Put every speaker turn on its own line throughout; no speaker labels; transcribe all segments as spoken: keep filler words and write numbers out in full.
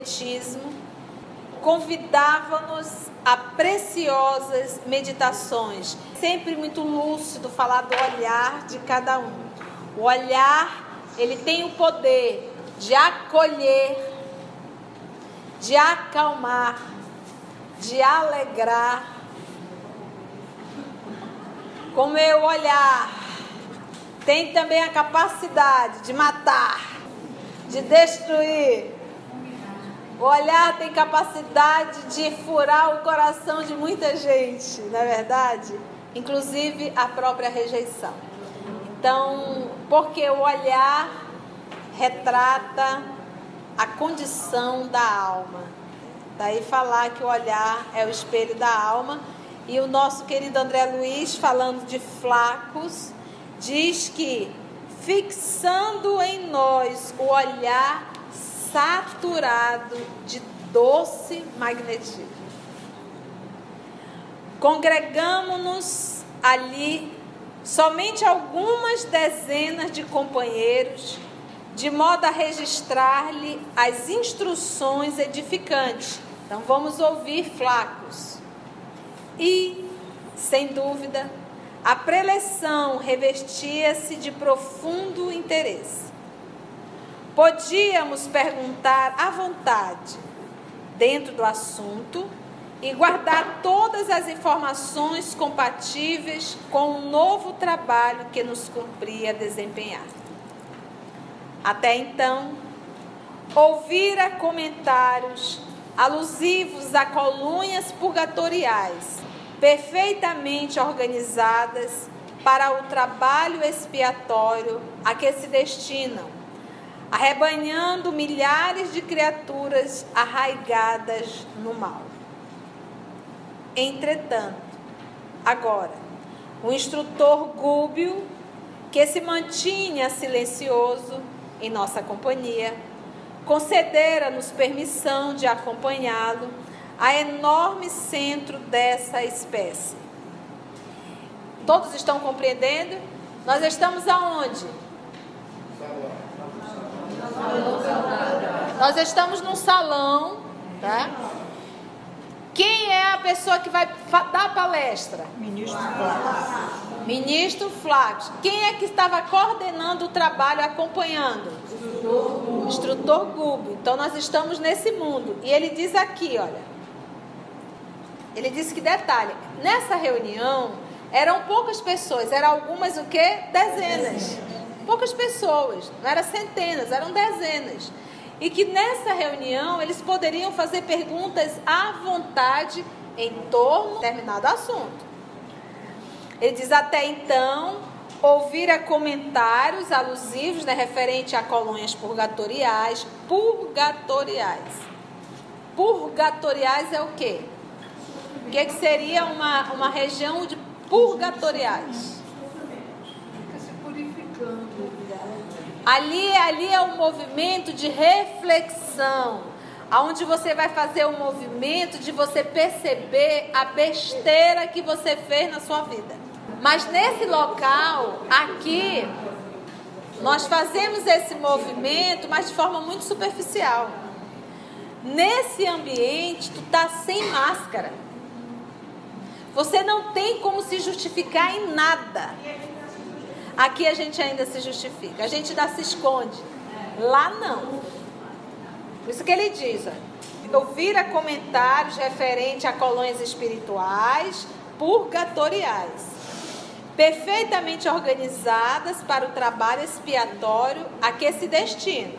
Espiritismo convidava-nos a preciosas meditações, sempre muito lúcido falar do olhar de cada um. O olhar, ele tem o poder de acolher, de acalmar, de alegrar. Como é o olhar, tem também a capacidade de matar, de destruir. O olhar tem capacidade de furar o coração de muita gente, não é verdade? Inclusive a própria rejeição. Então, porque o olhar retrata a condição da alma. Daí falar que o olhar é o espelho da alma. E o nosso querido André Luiz, falando de flacos, diz que fixando em nós o olhar saturado de doce magnetismo, congregamo-nos ali somente algumas dezenas de companheiros, de modo a registrar-lhe as instruções edificantes. Então vamos ouvir flacos. E, sem dúvida, a preleção revestia-se de profundo interesse. Podíamos perguntar à vontade dentro do assunto e guardar todas as informações compatíveis com o novo trabalho que nos cumpria desempenhar. Até então, ouvira comentários alusivos a colônias purgatoriais, perfeitamente organizadas para o trabalho expiatório a que se destinam, arrebanhando milhares de criaturas arraigadas no mal. Entretanto, agora, o instrutor Gúbio, que se mantinha silencioso em nossa companhia, concedera-nos permissão de acompanhá-lo a enorme centro dessa espécie. Todos estão compreendendo? Nós estamos aonde? Nós estamos num salão, tá? Quem é a pessoa que vai dar a palestra? Ministro Flávio. Ministro Flávio. Quem é que estava coordenando o trabalho, acompanhando? O instrutor Gúbio. Então nós estamos nesse mundo. E ele diz aqui, olha. Ele disse que, detalhe, nessa reunião eram poucas pessoas, eram algumas o quê? Dezenas. Poucas pessoas, não eram centenas, eram dezenas. E que nessa reunião eles poderiam fazer perguntas à vontade em torno de determinado assunto. Ele diz, até então, ouvira comentários alusivos, né, referente a colônias purgatoriais. Purgatoriais. Purgatoriais é o quê? O que, é que seria uma, uma região de purgatoriais? Ali, ali é um movimento de reflexão, onde você vai fazer um movimento de você perceber a besteira que você fez na sua vida. Mas nesse local, aqui, nós fazemos esse movimento, mas de forma muito superficial. Nesse ambiente, tu tá sem máscara. Você não tem como se justificar em nada. Aqui a gente ainda se justifica, a gente ainda se esconde. Lá não. Por isso que ele diz, ó, ouvira comentários referentes a colônias espirituais purgatoriais, perfeitamente organizadas para o trabalho expiatório a que se destinam,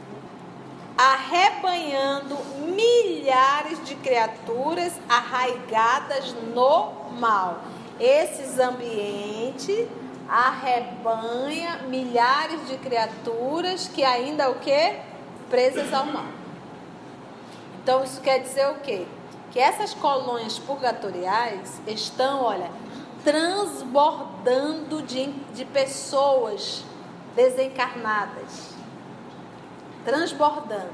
arrebanhando milhares de criaturas arraigadas no mal. Esses ambientes arrebanha milhares de criaturas que ainda o quê? Presas ao mal. Então isso quer dizer o quê? Que essas colônias purgatoriais estão, olha, transbordando de, de pessoas desencarnadas. Transbordando.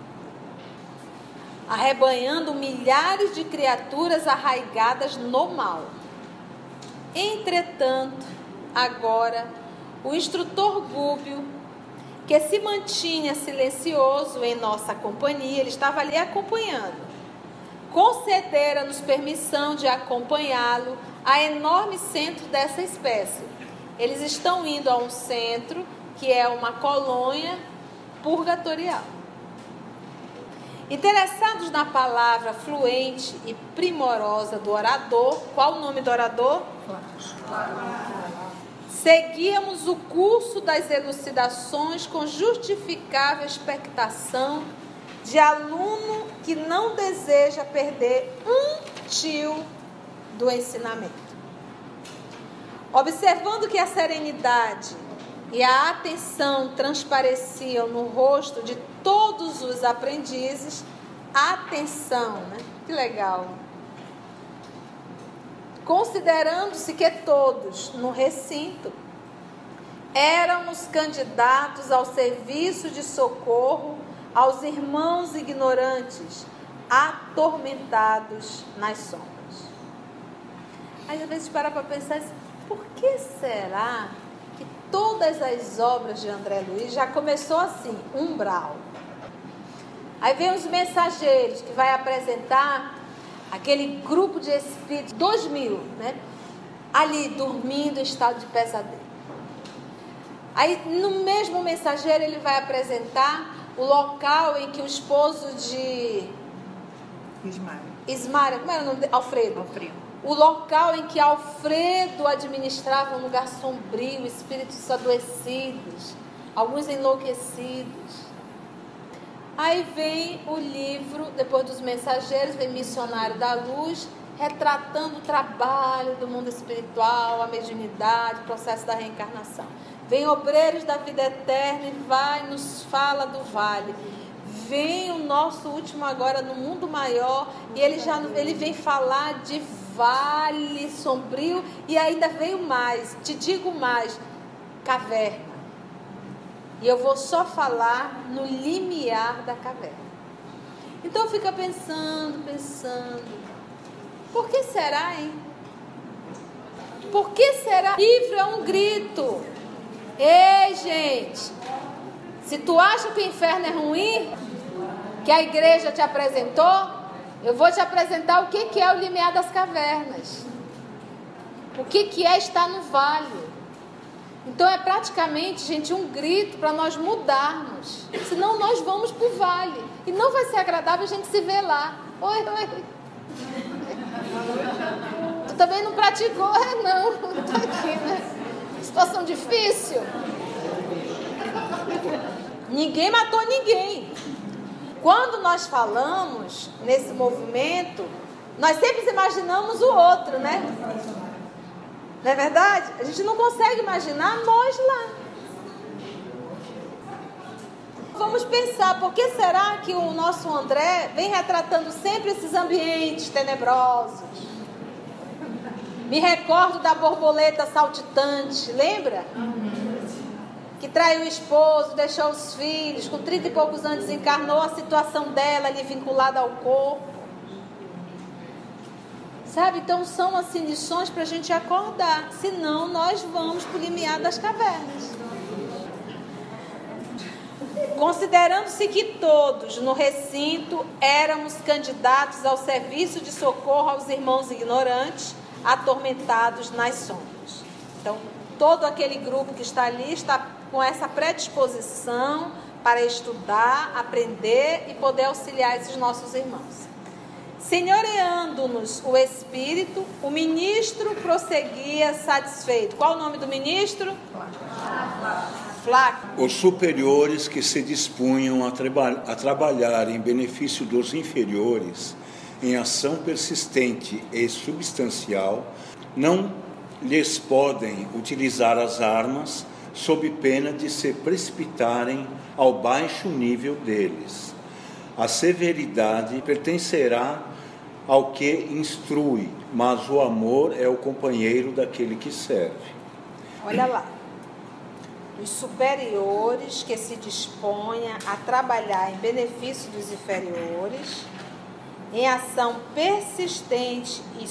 Arrebanhando milhares de criaturas arraigadas no mal. Entretanto, agora, o instrutor Gúbio, que se mantinha silencioso em nossa companhia, ele estava ali acompanhando. Concedera-nos permissão de acompanhá-lo a enorme centro dessa espécie. Eles estão indo a um centro que é uma colônia purgatorial. Interessados na palavra fluente e primorosa do orador, qual o nome do orador? Seguíamos o curso das elucidações com justificável expectação de aluno que não deseja perder um tio do ensinamento. Observando que a serenidade e a atenção transpareciam no rosto de todos os aprendizes, atenção, né? Que legal. Considerando-se que todos no recinto éramos candidatos ao serviço de socorro aos irmãos ignorantes, atormentados nas sombras. Aí às vezes para para pensar assim, por que será que todas as obras de André Luiz já começou assim, umbral? Aí vem os mensageiros que vai apresentar aquele grupo de espíritos, dois mil, né? Ali dormindo em estado de pesadelo. Aí no mesmo mensageiro ele vai apresentar o local em que o esposo de
Ismária,
Ismária, como era o nome dele? Alfredo.
Alfredo.
O local em que Alfredo administrava um lugar sombrio, espíritos adoecidos, alguns enlouquecidos. Aí vem o livro, depois dos mensageiros, vem Missionário da Luz, retratando o trabalho do mundo espiritual, a mediunidade, o processo da reencarnação. Vem Obreiros da Vida Eterna e vai, nos fala do vale. Vem o nosso último agora no mundo maior e ele já ele vem falar de vale sombrio e ainda veio mais, te digo mais, caverna. E eu vou só falar no limiar da caverna. Então fica pensando, pensando, por que será, hein? Por que será? O livro é um grito. Ei, gente, se tu acha que o inferno é ruim, que a igreja te apresentou, eu vou te apresentar o que, que é o limiar das cavernas. O que, que é estar no vale. Então é praticamente, gente, um grito para nós mudarmos. Senão nós vamos para o vale. E não vai ser agradável a gente se ver lá. Oi, oi. Tu também não praticou? É, não. Estou aqui, né? Situação difícil. Ninguém matou ninguém. Quando nós falamos nesse movimento, nós sempre imaginamos o outro, né? Não é verdade? A gente não consegue imaginar nós lá. Vamos pensar, por que será que o nosso André vem retratando sempre esses ambientes tenebrosos? Me recordo da borboleta saltitante, lembra? Que traiu o esposo, deixou os filhos, com trinta e poucos anos desencarnou, a situação dela ali vinculada ao corpo. Sabe, então são assim lições para a gente acordar, senão nós vamos para o limiar das cavernas. Considerando-se que todos no recinto éramos candidatos ao serviço de socorro aos irmãos ignorantes, atormentados nas sombras. Então, todo aquele grupo que está ali está com essa predisposição para estudar, aprender e poder auxiliar esses nossos irmãos. Senhoreando-nos o espírito, o ministro prosseguia satisfeito. Qual o nome do ministro? Flávio.
Os superiores que se dispunham a, traba- a trabalhar em benefício dos inferiores, em ação persistente e substancial, não lhes podem utilizar as armas sob pena de se precipitarem ao baixo nível deles. A severidade pertencerá ao que instrui, mas o amor é o companheiro daquele que serve.
Olha lá. Os superiores que se disponham a trabalhar em benefício dos inferiores, em ação persistente e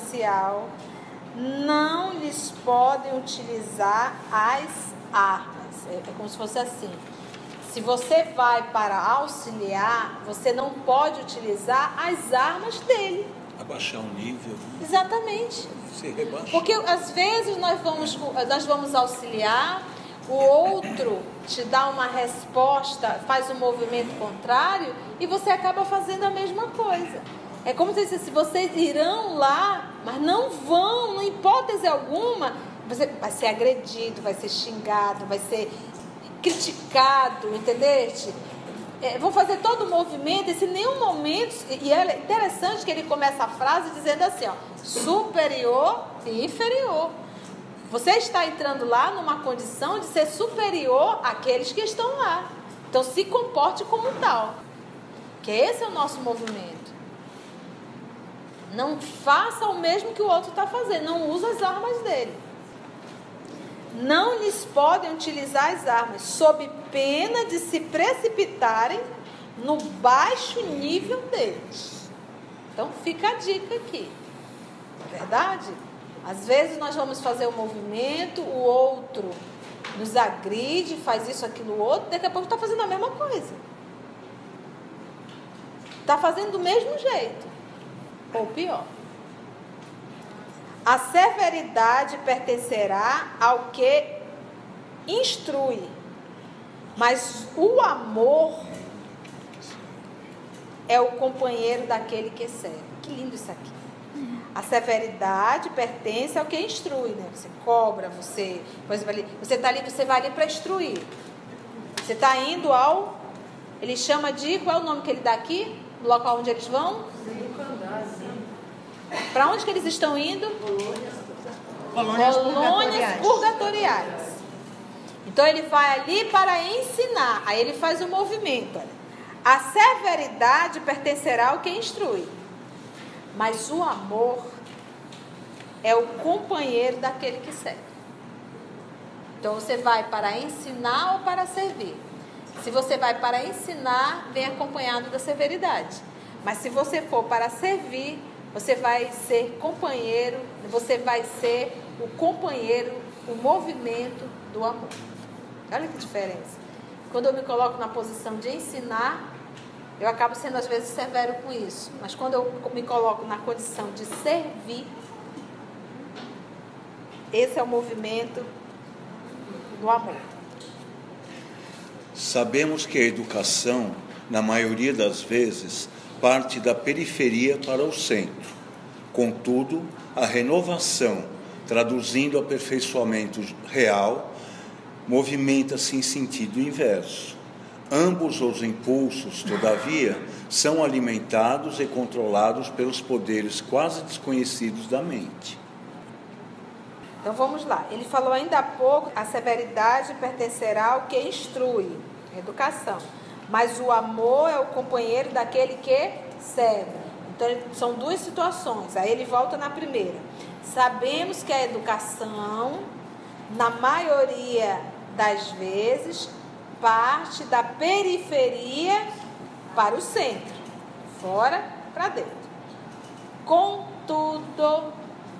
substancial, não lhes podem utilizar as armas. mas é, é como se fosse assim. Se você vai para auxiliar, você não pode utilizar as armas dele.
Abaixar o nível.
Exatamente.
Se rebaixar.
Porque às vezes nós vamos, nós vamos auxiliar, o outro te dá uma resposta, faz um movimento contrário e você acaba fazendo a mesma coisa. É como se disse, vocês irão lá, mas não vão, em hipótese alguma, você vai ser agredido, vai ser xingado, vai ser criticado, entendeste? É, vão fazer todo o movimento, e se em nenhum momento, e é interessante que ele começa a frase dizendo assim, ó, superior e inferior. Você está entrando lá numa condição de ser superior àqueles que estão lá. Então se comporte como tal. Que esse é o nosso movimento. Não faça o mesmo que o outro está fazendo, não use as armas dele. Não lhes podem utilizar as armas, sob pena de se precipitarem no baixo nível deles. Então fica a dica aqui. Verdade? Às vezes nós vamos fazer um movimento, o outro nos agride, faz isso, aquilo, outro, daqui a pouco está fazendo a mesma coisa. Está fazendo do mesmo jeito. Ou pior. A severidade pertencerá ao que instrui, mas o amor é o companheiro daquele que serve. Que lindo isso aqui. A severidade pertence ao que instrui, né? Você cobra, você, por exemplo, ali, você está ali, você vai ali para instruir. Você está indo ao, ele chama de, qual é o nome que ele dá aqui? No local onde eles vão? Para onde que eles estão indo?
Colônias,
Colônias purgatoriais. purgatoriais. Então ele vai ali para ensinar. Aí ele faz o movimento. Olha. A severidade pertencerá ao que instrui, mas o amor é o companheiro daquele que serve. Então você vai para ensinar ou para servir. Se você vai para ensinar, vem acompanhado da severidade. Mas se você for para servir, você vai ser companheiro, você vai ser o companheiro, o movimento do amor. Olha que diferença. Quando eu me coloco na posição de ensinar, eu acabo sendo às vezes severo com isso. Mas quando eu me coloco na condição de servir, esse é o movimento do amor.
Sabemos que a educação, na maioria das vezes, parte da periferia para o centro. Contudo, a renovação, traduzindo aperfeiçoamento real, movimenta-se em sentido inverso. Ambos os impulsos, todavia, são alimentados e controlados pelos poderes quase desconhecidos da mente.
Então vamos lá. Ele falou ainda há pouco, a severidade pertencerá ao que instrui, educação. Mas o amor é o companheiro daquele que serve. Então, são duas situações. Aí ele volta na primeira. Sabemos que a educação, na maioria das vezes, parte da periferia para o centro. Fora para dentro. Contudo,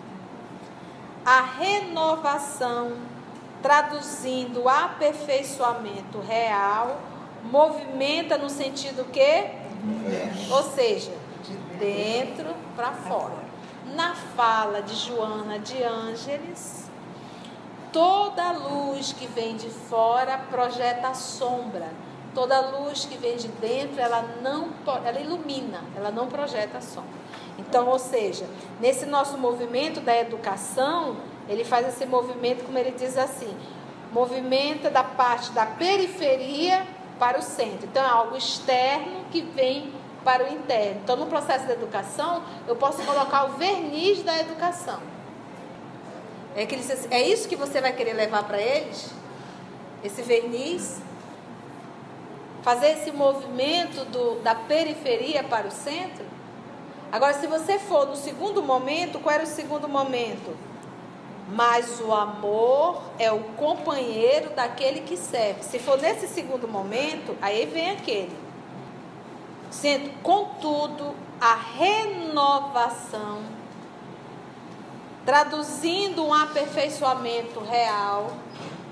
a renovação, traduzindo aperfeiçoamento real, movimenta no sentido que? É. Ou seja, de dentro para fora. Na fala de Joana de Ângeles, toda luz que vem de fora projeta sombra. Toda luz que vem de dentro, ela não, ela ilumina, ela não projeta sombra. Então, ou seja, nesse nosso movimento da educação, ele faz esse movimento, como ele diz assim, movimenta da parte da periferia para o centro. Então, é algo externo que vem para o interno. Então, no processo da educação, eu posso colocar o verniz da educação. É, que ele diz assim, é isso que você vai querer levar para eles? Esse verniz? Fazer esse movimento do, da periferia para o centro? Agora, se você for no segundo momento, qual era o segundo momento? Mas o amor é o companheiro daquele que serve. Se for nesse segundo momento, aí vem aquele. Sendo, contudo, a renovação, traduzindo um aperfeiçoamento real,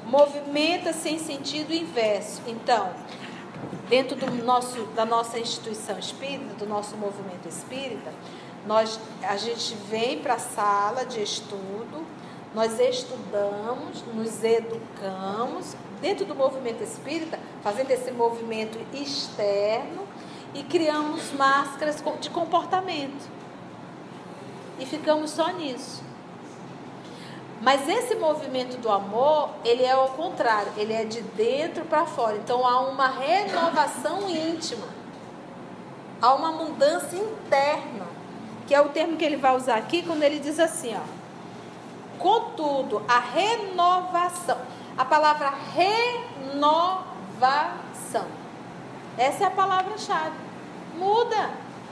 movimenta-se em sentido inverso. Então, dentro do nosso, da nossa instituição espírita, do nosso movimento espírita, nós, a gente vem para a sala de estudo, nós estudamos, nos educamos, dentro do movimento espírita, fazendo esse movimento externo, e criamos máscaras de comportamento. E ficamos só nisso. Mas esse movimento do amor, ele é ao contrário, ele é de dentro para fora. Então há uma renovação íntima, há uma mudança interna, que é o termo que ele vai usar aqui quando ele diz assim, ó. Contudo, a renovação, a palavra renovação, essa é a palavra-chave. Muda,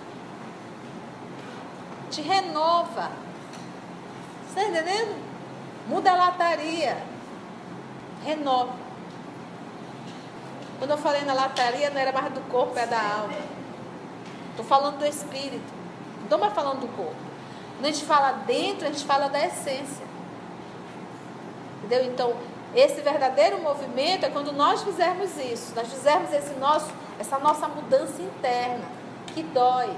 te renova. Você está entendendo? Muda a lataria, renova. Quando eu falei na lataria, não era mais do corpo, é da alma. Estou falando do espírito, não estou mais falando do corpo. Quando a gente fala dentro, a gente fala da essência. Entendeu? Então, esse verdadeiro movimento é quando nós fizermos isso, nós fizermos esse nosso, essa nossa mudança interna, que dói.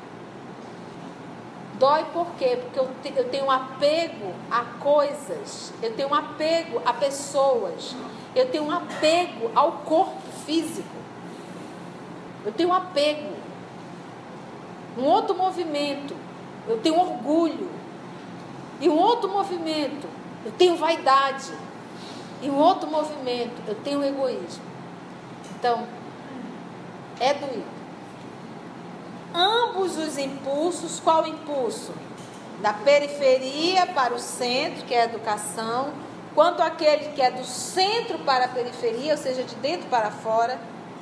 Dói por quê? Porque eu, te, eu tenho um apego a coisas, eu tenho um apego a pessoas, eu tenho um apego ao corpo físico, eu tenho um apego. Um outro movimento, eu tenho orgulho. E um outro movimento, eu tenho vaidade. E um outro movimento, eu tenho egoísmo. Então, é doído. Ambos os impulsos, qual impulso? Da periferia para o centro, que é a educação, quanto aquele que é do centro para a periferia, ou seja, de dentro para fora,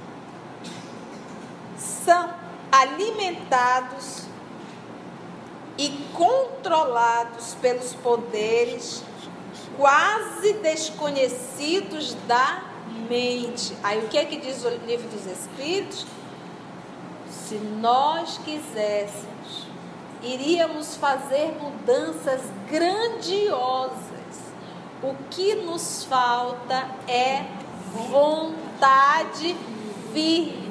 são alimentados e controlados pelos poderes quase desconhecidos da mente. Aí o que é que diz o Livro dos Espíritos? Se nós quiséssemos, iríamos fazer mudanças grandiosas. O que nos falta é vontade firme.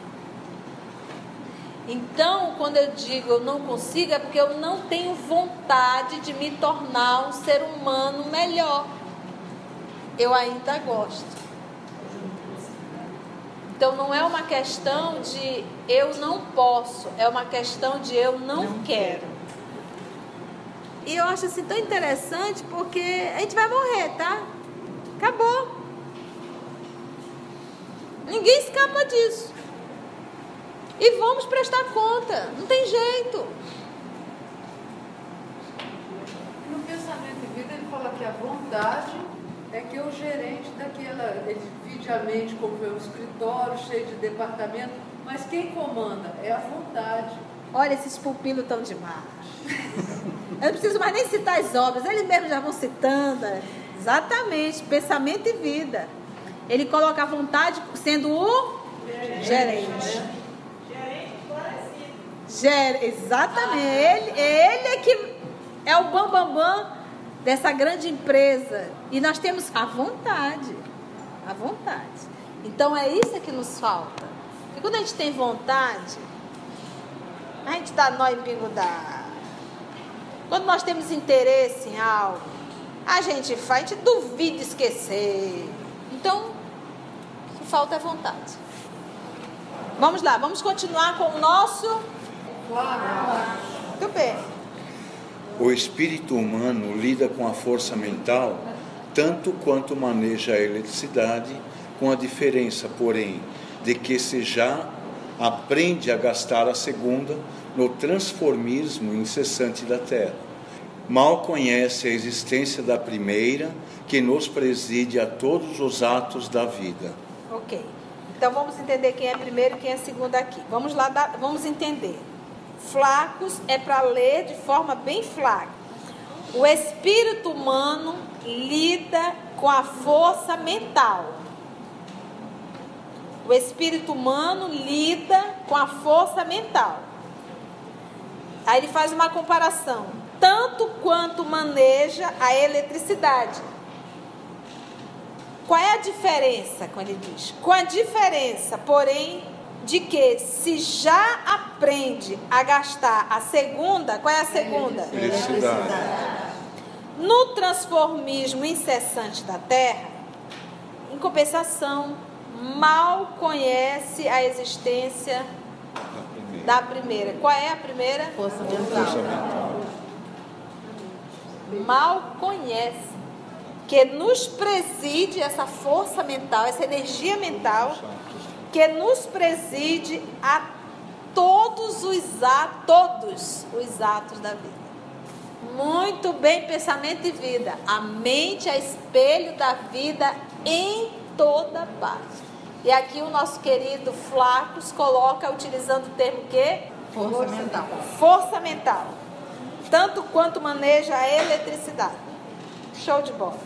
Então, quando eu digo eu não consigo, é porque eu não tenho vontade de me tornar um ser humano melhor. Eu ainda gosto. Então, não é uma questão de eu não posso, é uma questão de eu não, não quero. E eu acho assim tão interessante, porque a gente vai morrer, tá? Acabou. Ninguém escapa disso. E vamos prestar conta, não tem jeito.
No pensamento de vida, ele fala que a vontade é que o gerente daquela, ele divide a mente como é um escritório cheio de departamento, mas quem comanda é a vontade.
Olha, esses pupilos estão demais. Eu não preciso mais nem citar as obras, eles mesmos já vão citando. Exatamente, pensamento e vida. Ele coloca a vontade sendo o gerente. gerente. Ger, exatamente, ele, ele é que é o bambambam bam, bam dessa grande empresa. E nós temos a vontade, a vontade. Então é isso que nos falta. Porque quando a gente tem vontade, a gente dá nó em pingo d'água. Quando nós temos interesse em algo, a gente faz, a gente duvida esquecer. Então, o que falta é vontade. Vamos lá, vamos continuar com o nosso... Muito bem.
O espírito humano lida com a força mental tanto quanto maneja a eletricidade, com a diferença, porém, de que se já aprende a gastar a segunda no transformismo incessante da Terra. Mal conhece a existência da primeira, que nos preside a todos os atos da vida.
Ok. Então vamos entender quem é primeiro e quem é segundo aqui. Vamos lá, vamos entender. Flacos é para ler de forma bem flaca. O espírito humano lida com a força mental. O espírito humano lida com a força mental. Aí ele faz uma comparação. Tanto quanto maneja a eletricidade. Qual é a diferença, quando ele diz? Com a diferença, porém, de que se já aprende a gastar a segunda, qual é a segunda?
Felicidade.
No transformismo incessante da terra, em compensação, mal conhece a existência
Da primeira.
da primeira. Qual é a primeira?
Força
Força
mental.
mental.
Mal conhece. Que nos preside essa força mental, essa energia mental, que nos preside a todos os atos, todos os atos da vida. Muito bem, pensamento e vida. A mente é espelho da vida em toda parte. E aqui o nosso querido Flacos coloca, utilizando o termo quê?
Força, Força mental.
Força mental. Tanto quanto maneja a eletricidade. Show de bola.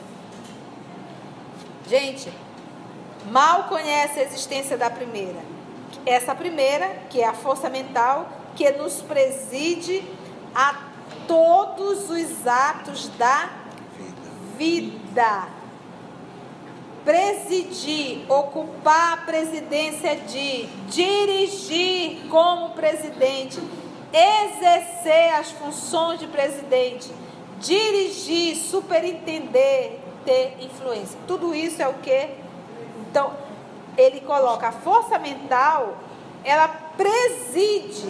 Gente, mal conhece a existência da primeira. Essa primeira, que é a força mental, que nos preside a todos os atos da vida. Presidir, ocupar a presidência de, dirigir como presidente, exercer as funções de presidente, dirigir, superintender, ter influência. Tudo isso é o quê? Então, ele coloca a força mental, ela preside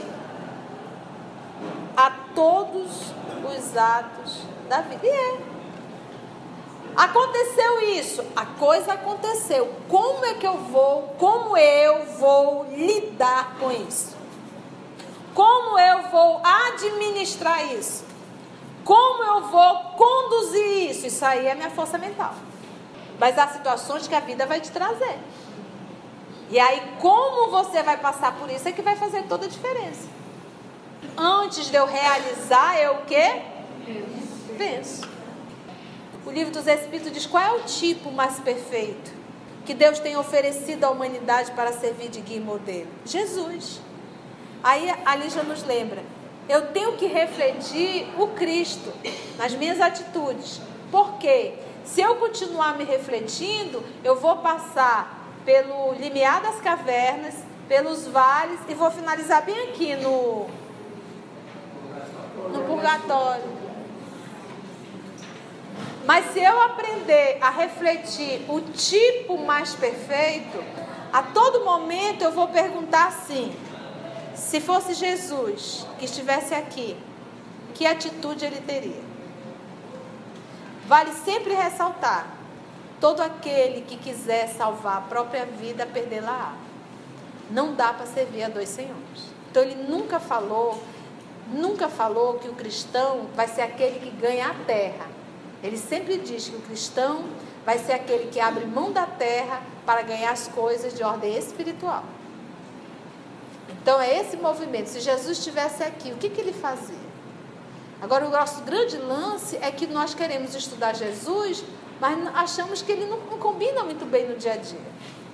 a todos os atos da vida. E é. Aconteceu isso, a coisa aconteceu. Como é que eu vou, como eu vou lidar com isso? Como eu vou administrar isso? Como eu vou conduzir isso? Isso aí é a minha força mental. Mas há situações que a vida vai te trazer. E aí, como você vai passar por isso é que vai fazer toda a diferença. Antes de eu realizar, eu o quê? Penso. O livro dos Espíritos diz qual é o tipo mais perfeito que Deus tem oferecido à humanidade para servir de guia e modelo? Jesus. Aí a Lígia nos lembra, eu tenho que refletir o Cristo nas minhas atitudes. Por quê? Se eu continuar me refletindo, eu vou passar pelo limiar das cavernas, pelos vales e vou finalizar bem aqui no, no purgatório. Mas se eu aprender a refletir o tipo mais perfeito, a todo momento eu vou perguntar assim, se fosse Jesus que estivesse aqui, que atitude ele teria? Vale sempre ressaltar, todo aquele que quiser salvar a própria vida, perdê-la-á. Não dá para servir a dois senhores. Então ele nunca falou, nunca falou que o cristão vai ser aquele que ganha a terra. Ele sempre diz que o cristão vai ser aquele que abre mão da terra para ganhar as coisas de ordem espiritual. Então é esse movimento. Se Jesus estivesse aqui, o que, que ele fazia? Agora o nosso grande lance é que nós queremos estudar Jesus, mas achamos que ele não, não combina muito bem no dia a dia.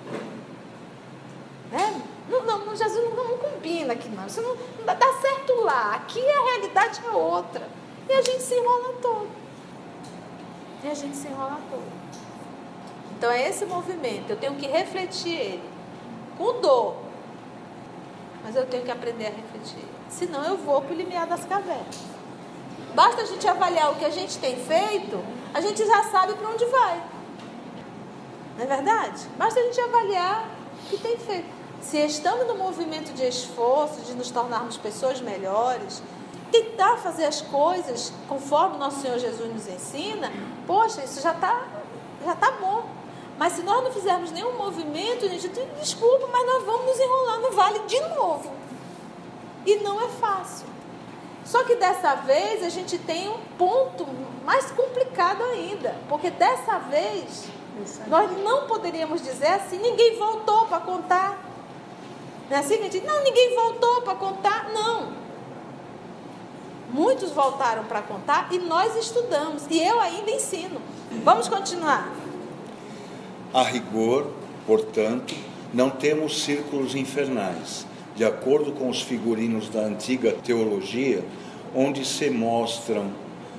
Né? Não, não, Jesus não, não combina aqui não. Isso não, não dá, dá certo lá. Aqui a realidade é outra. E a gente se enrola todo. E a gente se enrola todo. Então é esse movimento. Eu tenho que refletir ele. Com dor. Mas eu tenho que aprender a refletir. Senão eu vou para o limiar das cavernas. Basta a gente avaliar o que a gente tem feito, a gente já sabe para onde vai. Não é verdade? Basta a gente avaliar o que tem feito. Se estamos no movimento de esforço, de nos tornarmos pessoas melhores, tentar fazer as coisas conforme o nosso Senhor Jesus nos ensina, poxa, isso já está já tá bom. Mas se nós não fizermos nenhum movimento, gente, desculpa, mas nós vamos nos enrolar no vale de novo. E não é fácil. Só que dessa vez a gente tem um ponto mais complicado ainda. Porque dessa vez nós não poderíamos dizer assim, ninguém voltou para contar. Não é assim que a gente diz, não, ninguém voltou para contar. Não. Muitos voltaram para contar e nós estudamos. E eu ainda ensino. Vamos continuar.
A rigor, portanto, não temos círculos infernais, de acordo com os figurinos da antiga teologia, onde se mostram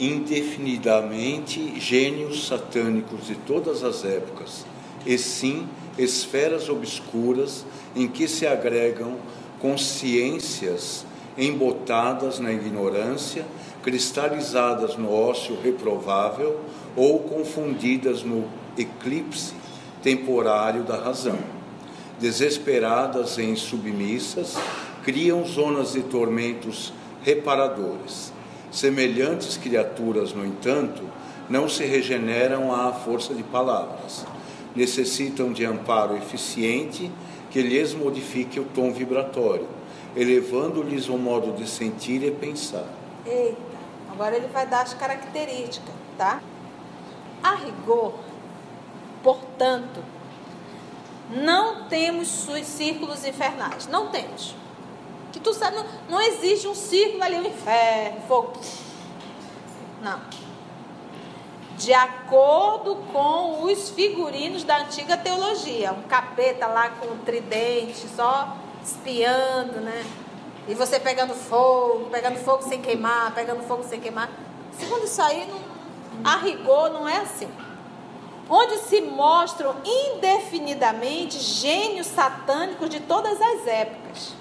indefinidamente gênios satânicos de todas as épocas, e sim esferas obscuras em que se agregam consciências embotadas na ignorância, cristalizadas no ócio reprovável ou confundidas no eclipse temporário da razão. Desesperadas e insubmissas, criam zonas de tormentos reparadores. Semelhantes criaturas, no entanto, não se regeneram à força de palavras. Necessitam de amparo eficiente que lhes modifique o tom vibratório, elevando-lhes o modo de sentir e pensar.
Eita, agora ele vai dar as características, tá? A rigor, portanto, não temos círculos infernais. Não temos. Que tu sabe, não, não existe um círculo ali, um inferno, fogo. Não. De acordo com os figurinos da antiga teologia. Um capeta lá com um tridente, só espiando, né? E você pegando fogo, pegando fogo sem queimar, pegando fogo sem queimar. Segundo isso aí, não, a rigor não é assim. Onde se mostram indefinidamente gênios satânicos de todas as épocas.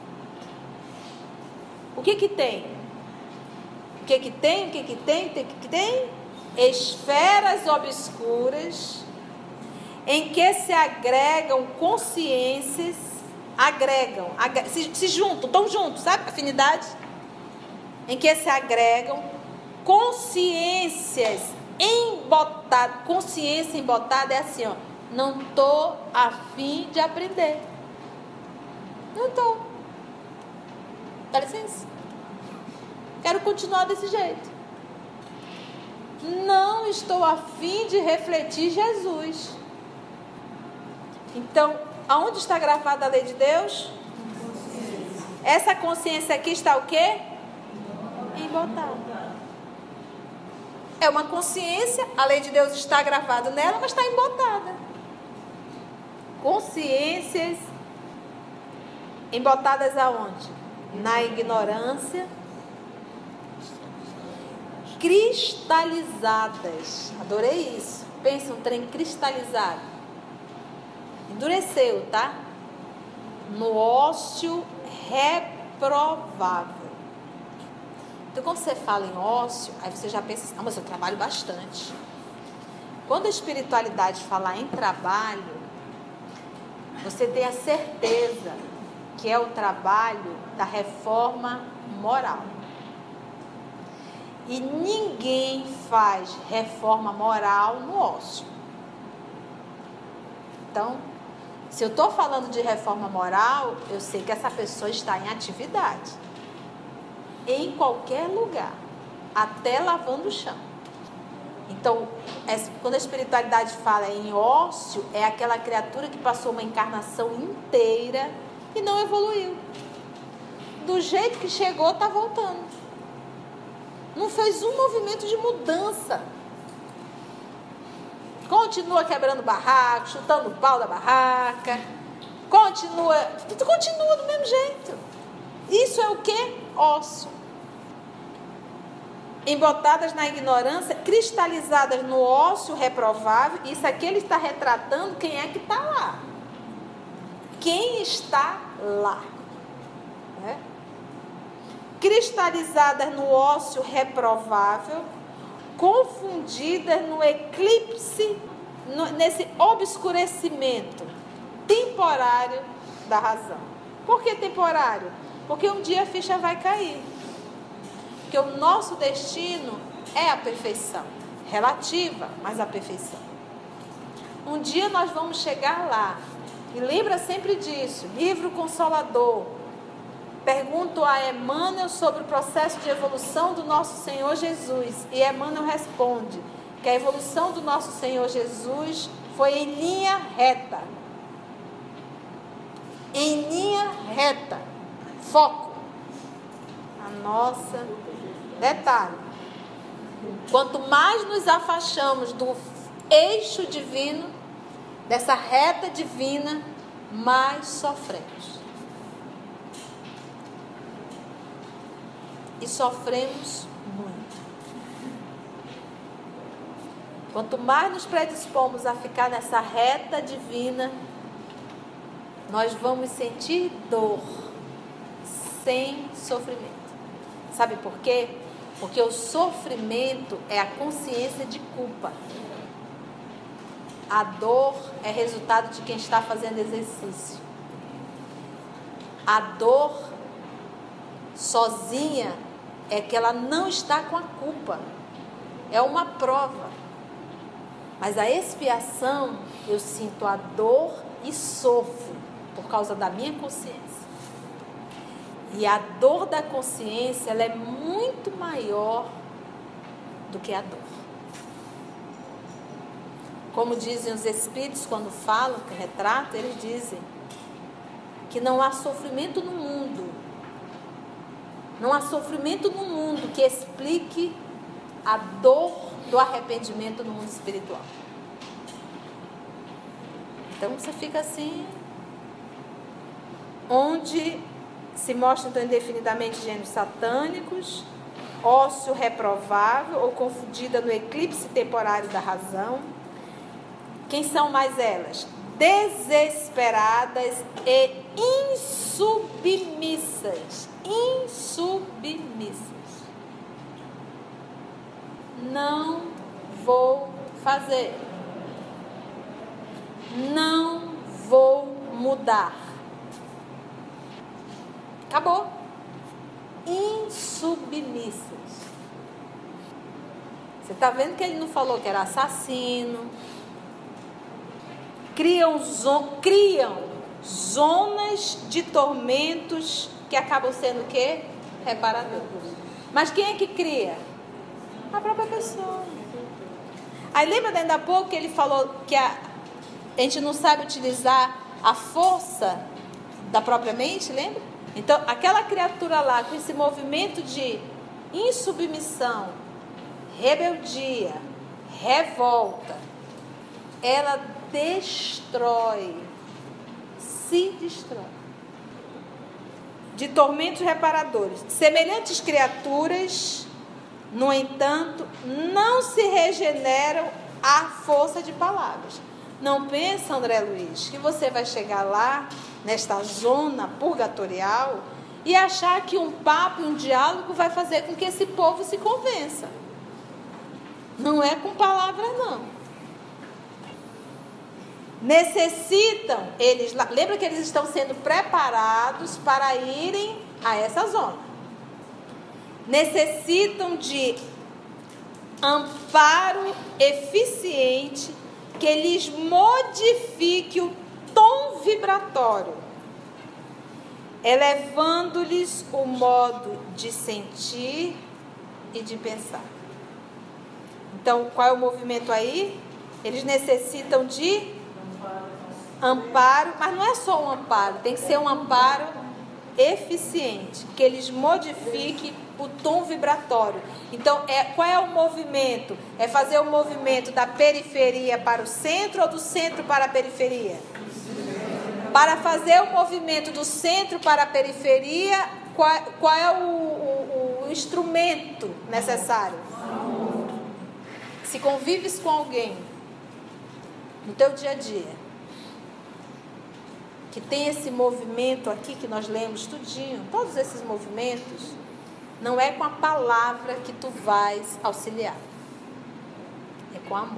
O que que tem? O que que tem? O que que tem? O que que tem? Esferas obscuras em que se agregam consciências, agregam, agregam se, se juntam, estão juntos, sabe? Afinidade. Em que se agregam consciências embotadas. Consciência embotada é assim, ó. Não estou a fim de aprender. Não estou. Dá licença. Quero continuar desse jeito. Não estou a fim de refletir Jesus. Então, aonde está gravada a lei de Deus? Consciência. Essa consciência aqui está o quê? Embotada. É uma consciência, a lei de Deus está gravada nela, mas está embotada. Consciências embotadas aonde? Na ignorância. Cristalizadas. Adorei isso. Pensa um trem cristalizado. Endureceu, tá? No ócio reprovável. Então, quando você fala em ócio, aí você já pensa assim, ah, mas eu trabalho bastante. Quando a espiritualidade falar em trabalho, você tem a certeza que é o trabalho da reforma moral. E ninguém faz reforma moral no ócio. Então, se eu estou falando de reforma moral, eu sei que essa pessoa está em atividade. Em qualquer lugar. Até lavando o chão. Então, quando a espiritualidade fala em ócio, é aquela criatura que passou uma encarnação inteira e não evoluiu. Do jeito que chegou, está voltando. Não fez um movimento de mudança. Continua quebrando barraco, chutando o pau da barraca. Continua, continua do mesmo jeito. Isso é o quê? Ócio. Embotadas na ignorância, cristalizadas no ócio reprovável. Isso aqui ele está retratando quem é que está lá. Quem está lá. É? Cristalizadas no ócio reprovável, confundidas no eclipse, no, nesse obscurecimento temporário da razão. Por que temporário? Porque um dia a ficha vai cair. Porque o nosso destino é a perfeição. Relativa, mas a perfeição. Um dia nós vamos chegar lá. E lembra sempre disso. Livro Consolador. Pergunto a Emmanuel sobre o processo de evolução do nosso Senhor Jesus. E Emmanuel responde que a evolução do nosso Senhor Jesus foi em linha reta. Em linha reta. Foco. A nossa... Detalhe. Quanto mais nos afastamos do eixo divino, dessa reta divina, mais sofremos. E sofremos muito. Quanto mais nos predispomos a ficar nessa reta divina, nós vamos sentir dor sem sofrimento. Sabe por quê? Porque o sofrimento é a consciência de culpa. A dor é resultado de quem está fazendo exercício. A dor sozinha é que ela não está com a culpa. É uma prova. Mas a expiação, eu sinto a dor e sofro por causa da minha consciência. E a dor da consciência, ela é muito maior do que a dor. Como dizem os espíritos quando falam, que retratam, eles dizem que não há sofrimento no mundo. Não há sofrimento no mundo que explique a dor do arrependimento no mundo espiritual. Então você fica assim, onde se mostram então indefinidamente gênios satânicos, ócio reprovável ou confundida no eclipse temporário da razão. Quem são mais elas? Desesperadas e insubmissas. Insubmissas. Não vou fazer. Não vou mudar. Acabou. Insubmissas. Você está vendo que ele não falou que era assassino. Criam, zo- criam zonas de tormentos que acabam sendo o quê? Reparadores. Mas quem é que cria? A própria pessoa. Aí lembra dentro da pouco que ele falou que a, a gente não sabe utilizar a força da própria mente, lembra? Então, aquela criatura lá, com esse movimento de insubmissão, rebeldia, revolta, ela destrói, se destrói. De tormentos reparadores. Semelhantes criaturas, no entanto, não se regeneram à força de palavras. Não pensa, André Luiz, que você vai chegar lá, nesta zona purgatorial, e achar que um papo e um diálogo vai fazer com que esse povo se convença. Não é com palavras, não. Necessitam, eles, lembra que eles estão sendo preparados para irem a essa zona. Necessitam de amparo eficiente que lhes modifique o tom vibratório, elevando-lhes o modo de sentir e de pensar. Então, qual é o movimento aí? Eles necessitam de amparo, mas não é só um amparo, tem que ser um amparo eficiente, que eles modifiquem o tom vibratório. Então, é, qual é o movimento? É fazer o movimento da periferia para o centro ou do centro para a periferia? Para fazer o movimento do centro para a periferia, qual, qual é o, o, o instrumento necessário? Se convives com alguém no teu dia a dia, que tem esse movimento aqui que nós lemos tudinho, todos esses movimentos, não é com a palavra que tu vais auxiliar, é com amor.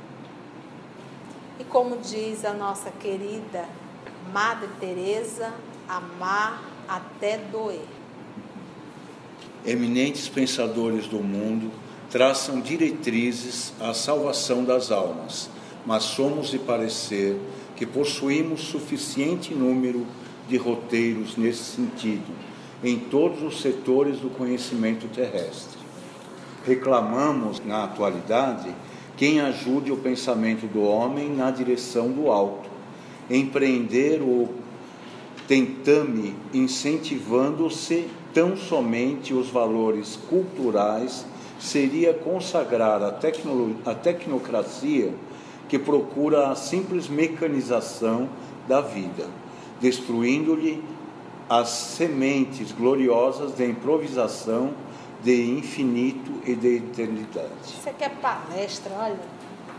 E como diz a nossa querida Madre Teresa, amar até doer.
Eminentes pensadores do mundo traçam diretrizes à salvação das almas, mas somos de parecer que possuímos suficiente número de roteiros nesse sentido, em todos os setores do conhecimento terrestre. Reclamamos, na atualidade, quem ajude o pensamento do homem na direção do alto, empreender o tentame incentivando-se tão somente os valores culturais, seria consagrar a, tecno, a tecnocracia que procura a simples mecanização da vida, destruindo-lhe as sementes gloriosas de improvisação, de infinito e de eternidade.
Isso aqui é palestra, olha.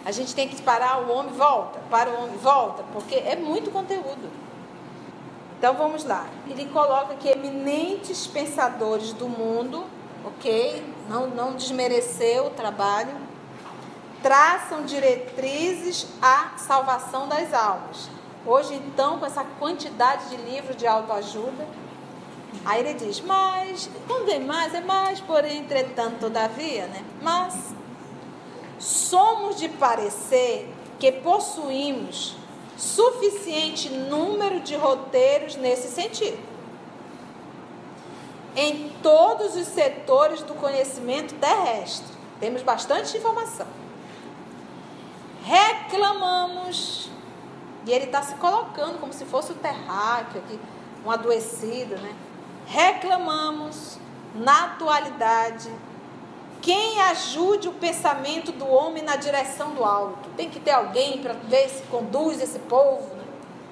A gente tem que parar o homem, volta, para o homem, volta, porque é muito conteúdo. Então vamos lá. Ele coloca que eminentes pensadores do mundo, ok? Não, não desmereceu o trabalho, traçam diretrizes à salvação das almas. Hoje, então, com essa quantidade de livros de autoajuda, aí ele diz, mas, quando vem mais, é mais, porém, entretanto, todavia, né? Mas somos de parecer que possuímos suficiente número de roteiros nesse sentido, em todos os setores do conhecimento terrestre. Temos bastante informação. Reclamamos, e ele está se colocando como se fosse o terráqueo aqui, um adoecido, né? Reclamamos, na atualidade, quem ajude o pensamento do homem na direção do alto. Tem que ter alguém para ver se conduz esse povo, né?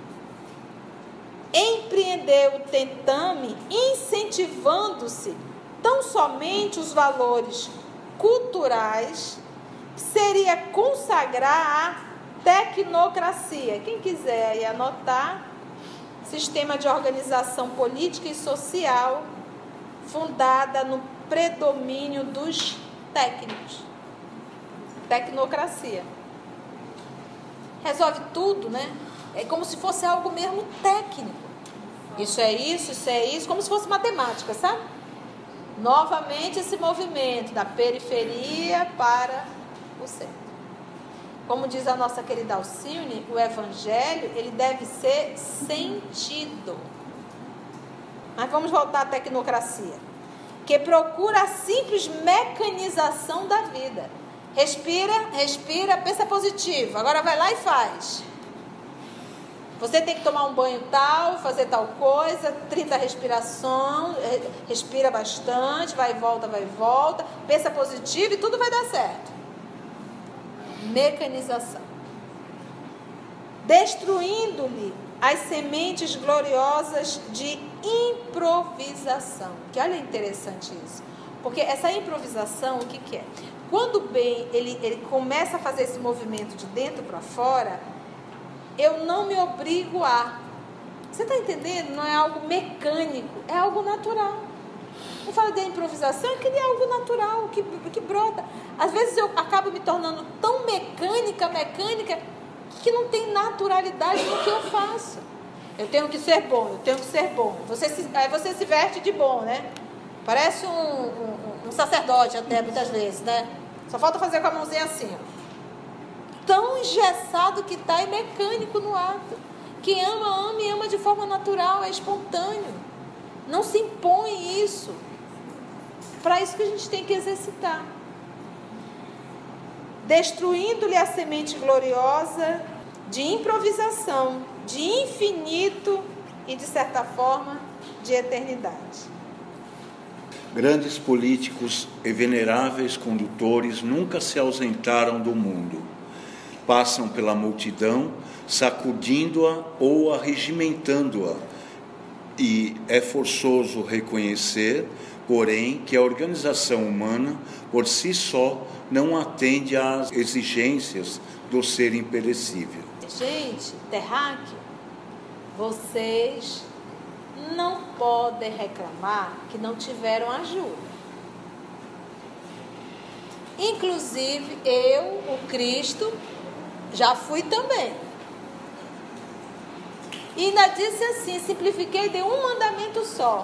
Empreendeu o tentame, incentivando-se tão somente os valores culturais, que seria consagrar a tecnocracia. Quem quiser aí anotar, sistema de organização política e social fundada no predomínio dos técnicos. Tecnocracia. Resolve tudo, né? É como se fosse algo mesmo técnico. Isso é isso, isso é isso, como se fosse matemática, sabe? Novamente esse movimento da periferia para o centro. Como diz a nossa querida Alcione, o evangelho, ele deve ser sentido. Mas vamos voltar à tecnocracia, que procura a simples mecanização da vida. Respira, respira, pensa positivo. Agora vai lá e faz. Você tem que tomar um banho tal, fazer tal coisa, trinta respirações, respira bastante, vai e volta, vai e volta, pensa positivo e tudo vai dar certo. Mecanização. Destruindo-lhe as sementes gloriosas de improvisação. Que olha interessante isso. Porque essa improvisação, o que, que é? Quando o bem ele, ele começa a fazer esse movimento de dentro para fora, eu não me obrigo a. Você está entendendo? Não é algo mecânico, é algo natural. Eu falo de improvisação, que é algo natural, que, que brota. Às vezes eu acabo me tornando tão mecânica, mecânica, que não tem naturalidade no que eu faço. Eu tenho que ser bom, eu tenho que ser bom. Você se, aí você se veste de bom, né? Parece um, um, um sacerdote até, muitas vezes, né? Só falta fazer com a mãozinha assim, ó. Tão engessado que está e mecânico no ato. Quem ama, ama e ama de forma natural, é espontâneo. Não se impõe isso. Para isso que a gente tem que exercitar. Destruindo-lhe a semente gloriosa de improvisação, de infinito e, de certa forma, de eternidade.
Grandes políticos e veneráveis condutores nunca se ausentaram do mundo. Passam pela multidão, sacudindo-a ou arregimentando-a. E é forçoso reconhecer, porém, que a organização humana, por si só, não atende às exigências do ser imperecível.
Gente, terráqueo, vocês não podem reclamar que não tiveram ajuda. Inclusive, eu, o Cristo, já fui também. E ainda disse assim, simplifiquei, dei um mandamento só.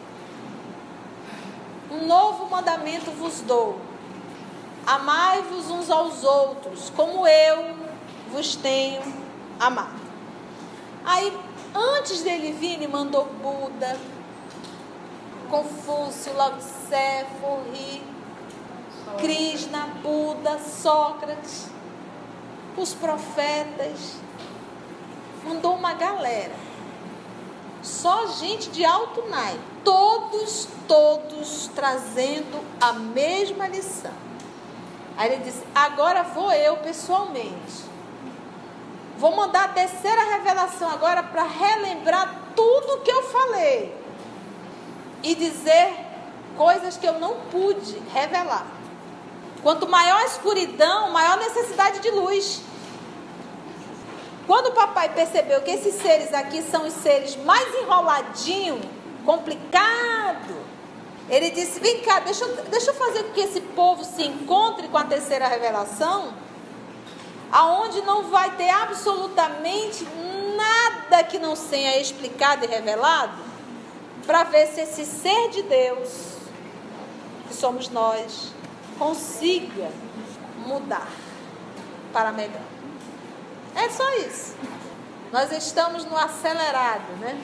Um novo mandamento vos dou. Amai-vos uns aos outros, como eu vos tenho amado. Aí, antes dele vir, ele mandou Buda, Confúcio, Lao Tse, Forri, Krishna, Buda, Sócrates, os profetas. Mandou uma galera. Só gente de alto naipe. Todos, todos trazendo a mesma lição. Aí ele disse, agora vou eu pessoalmente. Vou mandar a terceira revelação agora para relembrar tudo que eu falei. E dizer coisas que eu não pude revelar. Quanto maior a escuridão, maior a necessidade de luz. Quando o papai percebeu que esses seres aqui são os seres mais enroladinhos, complicados, ele disse, vem cá, deixa eu, deixa eu fazer com que esse povo se encontre com a terceira revelação, aonde não vai ter absolutamente nada que não seja explicado e revelado, para ver se esse ser de Deus, que somos nós, consiga mudar para melhor. É só isso. Nós estamos no acelerado, né?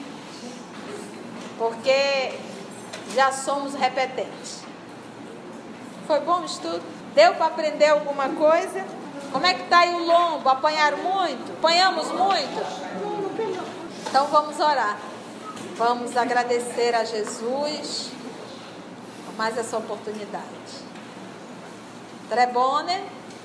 Porque já somos repetentes. Foi bom o estudo? Deu para aprender alguma coisa? Como é que está aí o lombo? Apanharam muito? Apanhamos muito? Então vamos orar. Vamos agradecer a Jesus por mais essa oportunidade. Trebone,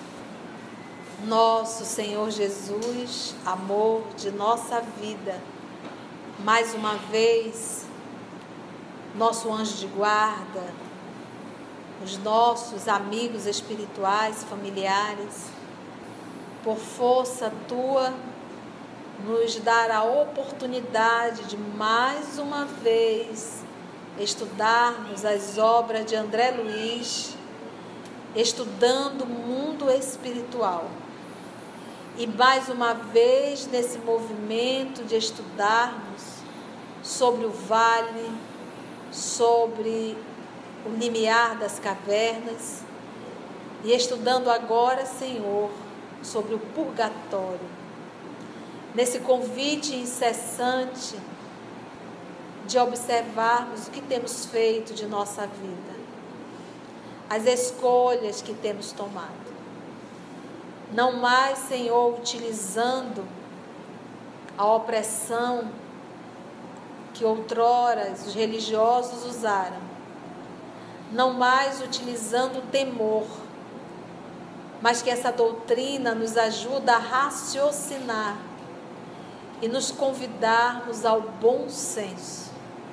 nosso Senhor Jesus, amor de nossa vida, mais uma vez, nosso anjo de guarda, os nossos amigos espirituais, familiares, por força tua, nos dar a oportunidade de mais uma vez estudarmos as obras de André Luiz, estudando o mundo espiritual. E mais uma vez nesse movimento de estudarmos sobre o vale, sobre o limiar das cavernas, e estudando agora, Senhor, sobre o purgatório, nesse convite incessante de observarmos o que temos feito de nossa vida, as escolhas que temos tomado. Não mais, Senhor, utilizando a opressão que outrora os religiosos usaram. Não mais utilizando o temor, mas que essa doutrina nos ajuda a raciocinar e nos convidarmos ao bom senso.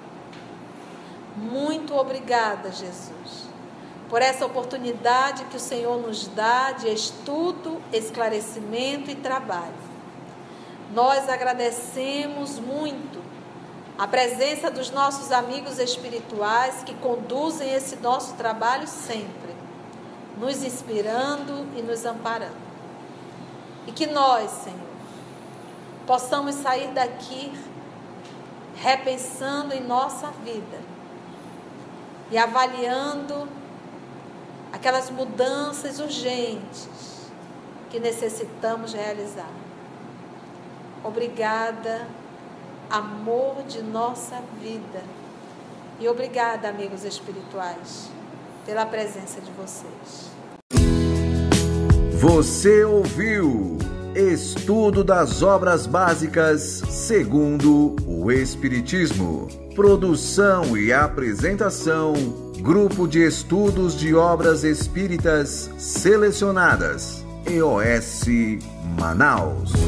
Muito obrigada, Jesus, por essa oportunidade que o Senhor nos dá de estudo, esclarecimento e trabalho. Nós agradecemos muito a presença dos nossos amigos espirituais que conduzem esse nosso trabalho sempre, nos inspirando e nos amparando. E que nós, Senhor, possamos sair daqui repensando em nossa vida e avaliando aquelas mudanças urgentes que necessitamos realizar. Obrigada, amor de nossa vida. E obrigada, amigos espirituais, pela presença de vocês.
Você ouviu Estudo das Obras Básicas segundo o Espiritismo. Produção e apresentação: Grupo de Estudos de Obras Espíritas Selecionadas, E O S Manaus.